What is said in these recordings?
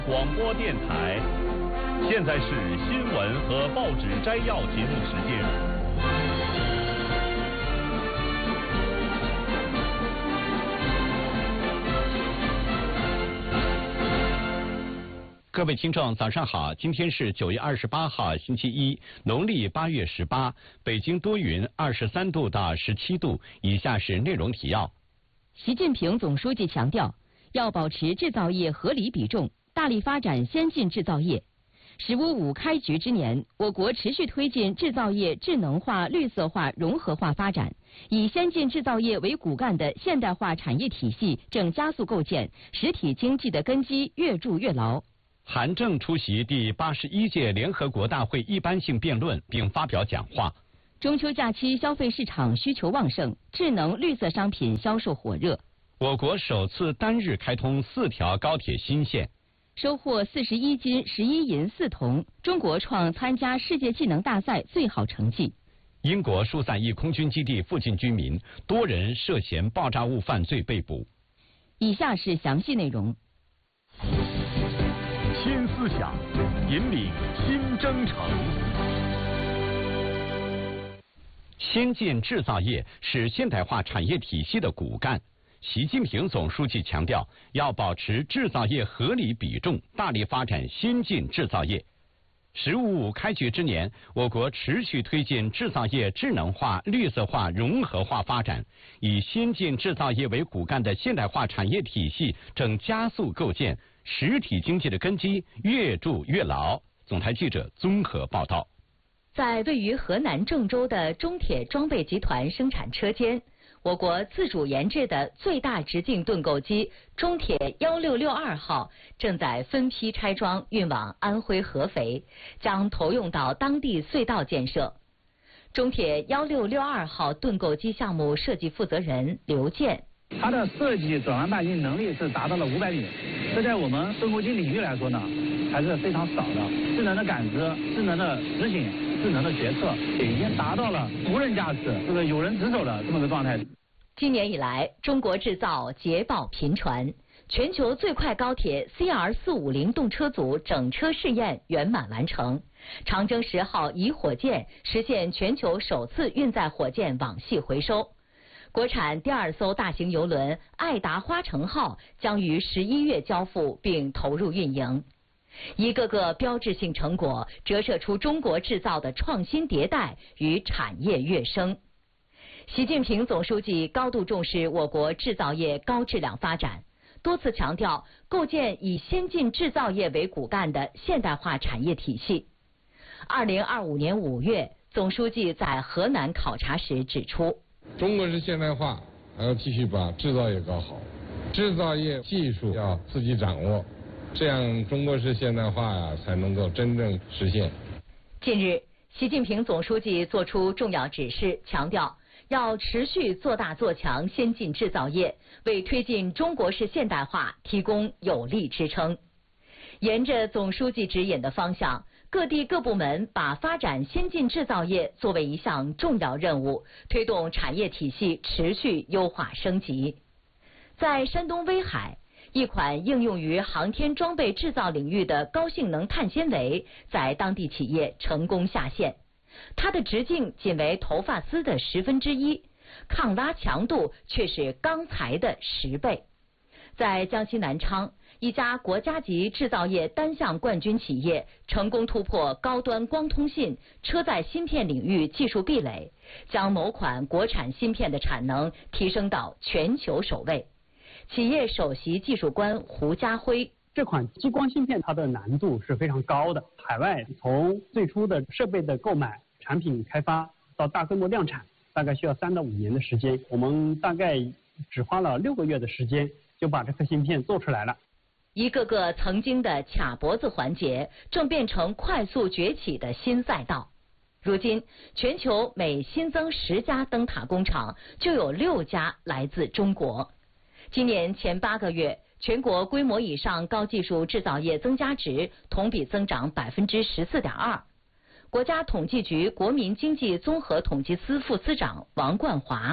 广播电台，现在是新闻和报纸摘要节目时间。 各位听众，早上好！今天是9月28号，星期一，农历8月18。北京多云，23度到17度。以下是内容提要。 习近平总书记强调，要保持制造业合理比重，大力发展先进制造业。“15+5”开局之年，我国持续推进制造业智能化、绿色化、融合化发展，以先进制造业为骨干的现代化产业体系正加速构建，实体经济的根基越筑越牢。 韩正出席第81届联合国大会一般性辩论并发表讲话。 中秋假期消费市场需求旺盛，智能绿色商品销售火热。 我国首次单日开通4条高铁新线。 收获41金11银4铜，中国创参加世界技能大赛最好成绩。 英国疏散一空军基地附近居民多人涉嫌爆炸物犯罪被捕。 以下是详细内容。 新思想引领新征程。 先进制造业是现代化产业体系的骨干。习近平总书记强调，要保持制造业合理比重，大力发展先进制造业。“15+5”开局之年，我国持续推进制造业智能化、绿色化、融合化发展，以先进制造业为骨干的现代化产业体系正加速构建，实体经济的根基越筑越牢。总台记者综合报道。 在位于河南郑州的中铁装备集团生产车间，我国自主研制的最大直径盾构机中铁1662号正在分批拆装运往安徽合肥，将投用到当地隧道建设。中铁1662号盾构机项目设计负责人刘健， 它的设计转弯半径能力是达到了500米，这在我们盾构机领域来说呢，还是非常少的。智能的感知、智能的执行、智能的决策，已经达到了无人驾驶、有人值守的这么个状态。 今年以来，中国制造捷报频传，全球最快高铁 CR450动车组整车试验圆满完成，长征10号乙火箭实现全球首次运载火箭网系回收。国产第2艘大型邮轮爱达花城号将于11月交付并投入运营。一个个标志性成果折射出中国制造的创新迭代与产业跃升。习近平总书记高度重视我国制造业高质量发展，多次强调构建以先进制造业为骨干的现代化产业体系。2025年5月，总书记在河南考察时指出， 中国式现代化还要继续把制造业搞好，制造业技术要自己掌握，这样中国式现代化才能够真正实现。 近日，习近平总书记作出重要指示，强调要持续做大做强先进制造业，为推进中国式现代化提供有力支撑。沿着总书记指引的方向，各地各部门把发展先进制造业作为一项重要任务，推动产业体系持续优化升级。在山东威海，一款应用于航天装备制造领域的高性能碳纤维在当地企业成功下线。它的直径仅为头发丝的1/10，抗拉强度却是钢材的10倍。在江西南昌，一家国家级制造业单项冠军企业成功突破高端光通信、车载芯片领域技术壁垒，将某款国产芯片的产能提升到全球首位。企业首席技术官胡家辉， 这款激光芯片它的难度是非常高的，海外从最初的设备的购买、产品开发到大规模量产，大概需要3到5年的时间。我们大概只花了6个月的时间就把这颗芯片做出来了。 一个个曾经的卡脖子环节，正变成快速崛起的新赛道。如今，全球每新增10家灯塔工厂，就有6家来自中国。今年前8个月，全国规模以上高技术制造业增加值同比增长14.2%。国家统计局国民经济综合统计司副司长王冠华，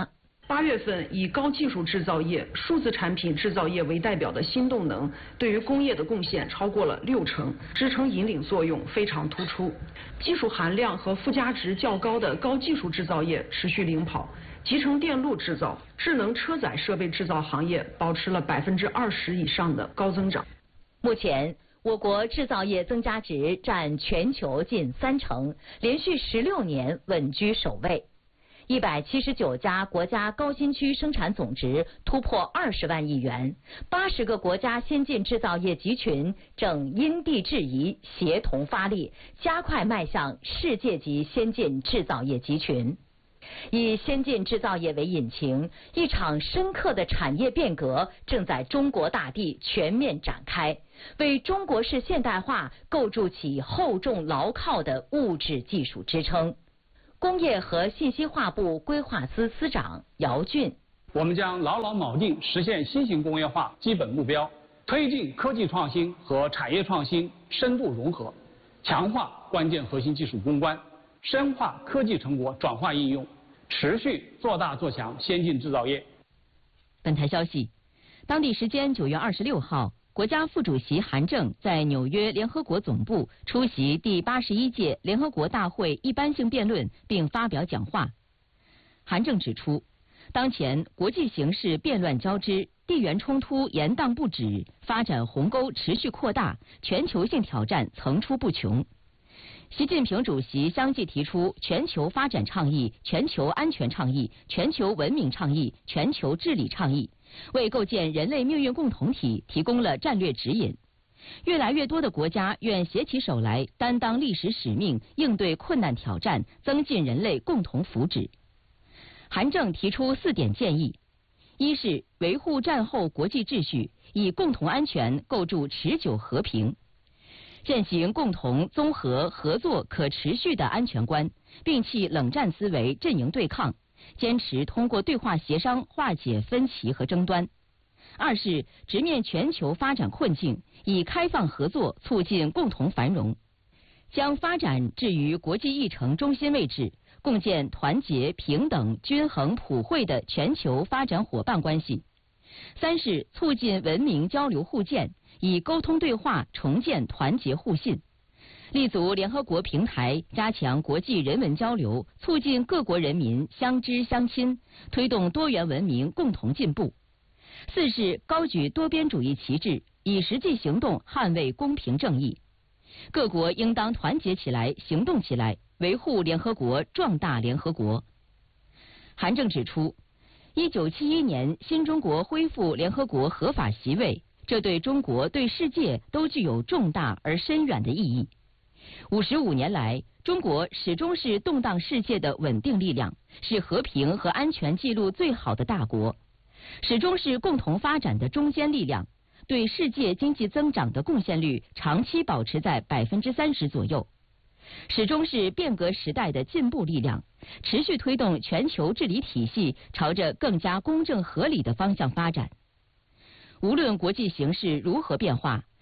8月份以高技术制造业、数字产品制造业为代表的新动能，对于工业的贡献超过了60%，支撑引领作用非常突出。技术含量和附加值较高的高技术制造业持续领跑，集成电路制造、智能车载设备制造行业保持了20%以上的高增长。 目前，我国制造业增加值占全球近30%，连续16年稳居首位。179家国家高新区生产总值突破20万亿元，80个国家先进制造业集群正因地制宜、协同发力，加快迈向世界级先进制造业集群。以先进制造业为引擎，一场深刻的产业变革正在中国大地全面展开，为中国式现代化构筑起厚重牢靠的物质技术支撑。工业和信息化部规划司司长姚俊： 我们将牢牢铆定实现新型工业化基本目标，推进科技创新和产业创新深度融合，强化关键核心技术攻关，深化科技成果转化应用，持续做大做强先进制造业。 本台消息，当地时间9月26号，国家副主席韩正在纽约联合国总部出席第81届联合国大会一般性辩论并发表讲话。韩正指出，当前国际形势变乱交织，地缘冲突延宕不止，发展鸿沟持续扩大，全球性挑战层出不穷。习近平主席相继提出全球发展倡议、全球安全倡议、全球文明倡议、全球治理倡议，为构建人类命运共同体提供了战略指引。越来越多的国家愿携起手来，担当历史使命，应对困难挑战，增进人类共同福祉。韩正提出4点建议：一是维护战后国际秩序，以共同安全构筑持久和平。践行共同、综合、合作、可持续的安全观，摒弃冷战思维、阵营对抗，坚持通过对话协商化解分歧和争端。二是直面全球发展困境，以开放合作促进共同繁荣，将发展置于国际议程中心位置，共建团结、平等、均衡、普惠的全球发展伙伴关系。三是促进文明交流互鉴，以沟通对话重建团结互信，立足联合国平台，加强国际人文交流，促进各国人民相知相亲，推动多元文明共同进步。四是高举多边主义旗帜，以实际行动捍卫公平正义。各国应当团结起来，行动起来，维护联合国，壮大联合国。韩正指出，1971年新中国恢复联合国合法席位，这对中国、对世界都具有重大而深远的意义。55年来，中国始终是动荡世界的稳定力量，是和平和安全记录最好的大国，始终是共同发展的中坚力量，对世界经济增长的贡献率长期保持在30%左右，始终是变革时代的进步力量，持续推动全球治理体系朝着更加公正合理的方向发展。无论国际形势如何变化，